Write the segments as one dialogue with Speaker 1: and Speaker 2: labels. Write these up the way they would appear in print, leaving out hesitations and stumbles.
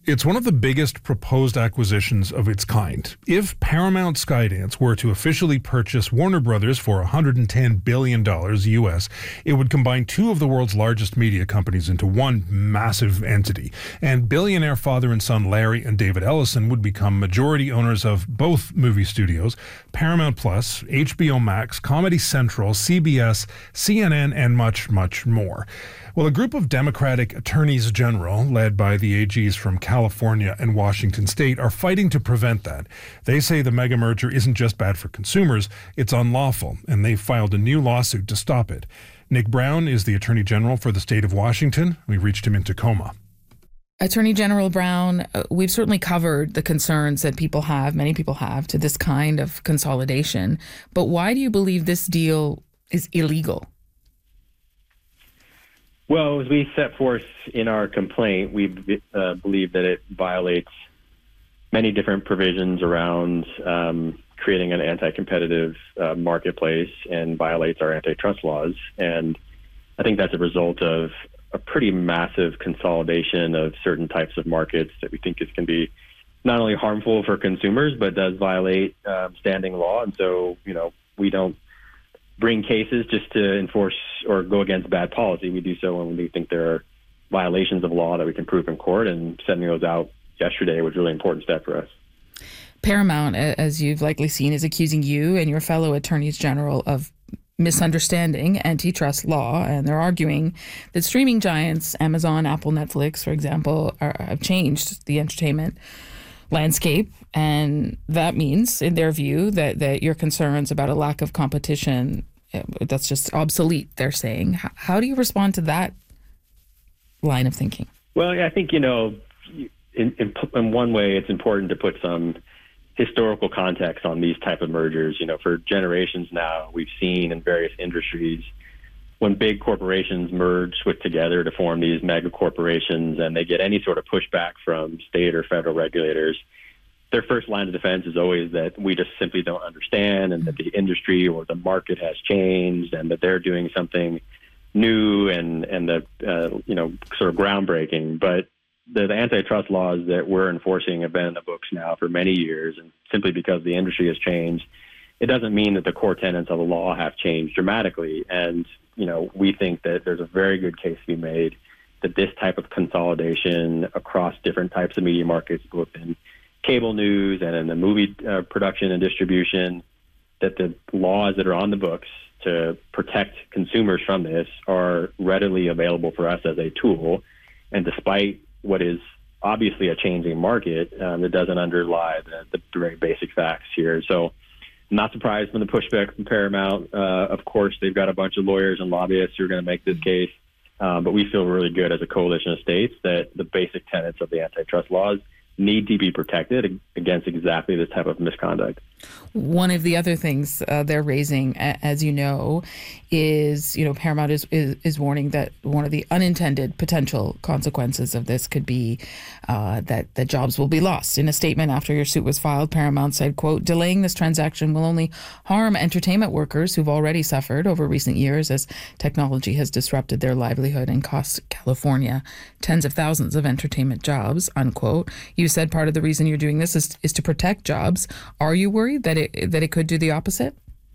Speaker 1: It's one of the biggest proposed acquisitions of its kind. If Paramount Skydance were to officially purchase Warner Brothers for $110 billion US, it would combine two of the world's largest media companies into one massive entity. And billionaire father and son Larry and David Ellison would become majority owners of both movie studios, Paramount Plus, HBO Max, Comedy Central, CBS, CNN, and much, much more. Well, a group of Democratic attorneys general, led by the AGs from California and Washington state, are fighting to prevent that. They say the mega merger isn't just bad for consumers, it's unlawful, and they filed a new lawsuit to stop it. Nick Brown is the attorney general for the state of Washington. We reached him in Tacoma.
Speaker 2: Attorney General Brown, we've certainly covered the concerns that many people have, to this kind of consolidation. But why do you believe this deal is illegal?
Speaker 3: Well, as we set forth in our complaint, we believe that it violates many different provisions around creating an anti-competitive marketplace and violates our antitrust laws. And I think that's a result of a pretty massive consolidation of certain types of markets that we think can be not only harmful for consumers, but does violate standing law. And so, we don't bring cases just to enforce or go against bad policy. We do so when we think there are violations of law that we can prove in court, and sending those out yesterday was a really important step for us.
Speaker 2: Paramount, as you've likely seen, is accusing you and your fellow attorneys general of misunderstanding antitrust law, and they're arguing that streaming giants, Amazon, Apple, Netflix, for example, have changed the entertainment landscape, and that means, in their view, that your concerns about a lack of competition, that's just obsolete, they're saying. How do you respond to that line of thinking?
Speaker 3: Well, I think, in one way, it's important to put some historical context on these type of mergers. For generations now, we've seen in various industries when big corporations merge together to form these mega corporations, and they get any sort of pushback from state or federal regulators, their first line of defense is always that we just simply don't understand, and that the industry or the market has changed, and that they're doing something new and sort of groundbreaking. But the antitrust laws that we're enforcing have been in the books now for many years, and simply because the industry has changed, it doesn't mean that the core tenets of the law have changed dramatically. And we think that there's a very good case to be made that this type of consolidation across different types of media markets, both in cable news and in the movie production and distribution, that the laws that are on the books to protect consumers from this are readily available for us as a tool. And despite what is obviously a changing market, it doesn't underlie the very basic facts here. So I'm not surprised from the pushback from Paramount. Of course, they've got a bunch of lawyers and lobbyists who are going to make this case. But we feel really good as a coalition of states that the basic tenets of the antitrust laws need to be protected against exactly this type of misconduct.
Speaker 2: One of the other things they're raising, as you know, is, Paramount is warning that one of the unintended potential consequences of this could be that jobs will be lost. In a statement after your suit was filed, Paramount said, quote, "Delaying this transaction will only harm entertainment workers who've already suffered over recent years as technology has disrupted their livelihood and cost California tens of thousands of entertainment jobs," unquote. You said part of the reason you're doing this is to protect jobs. Are you worried that it could do the opposite?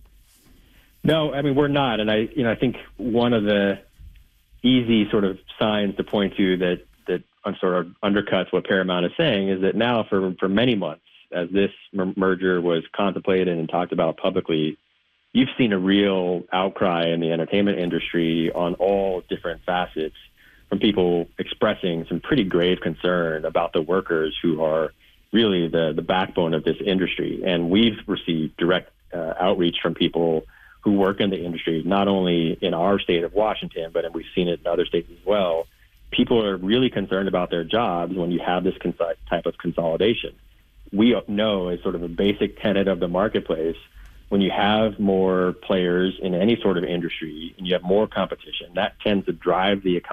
Speaker 3: No, I mean, we're not. And I think one of the easy sort of signs to point to that sort of undercuts what Paramount is saying is that now for many months, as this merger was contemplated and talked about publicly, you've seen a real outcry in the entertainment industry on all different facets, from people expressing some pretty grave concern about the workers who are really the backbone of this industry. And we've received direct outreach from people who work in the industry, not only in our state of Washington, but we've seen it in other states as well. People are really concerned about their jobs when you have this type of consolidation. We know, as sort of a basic tenet of the marketplace, when you have more players in any sort of industry and you have more competition, that tends to drive the economy